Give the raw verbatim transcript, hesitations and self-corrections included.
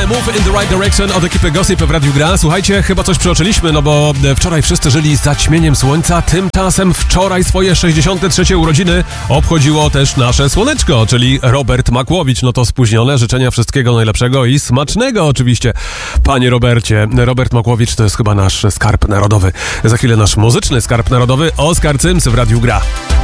Move in the Right Direction od ekipy Gossip w Radiu Gra. Słuchajcie, chyba coś przeoczyliśmy, no bo wczoraj wszyscy żyli z zaćmieniem słońca. Tymczasem wczoraj swoje sześćdziesiąte trzecie urodziny obchodziło też nasze słoneczko, czyli Robert Makłowicz. No to spóźnione życzenia wszystkiego najlepszego i smacznego oczywiście, panie Robercie. Robert Makłowicz to jest chyba nasz skarb narodowy. Za chwilę nasz muzyczny skarb narodowy, Oskar Cyms w Radiu Gra.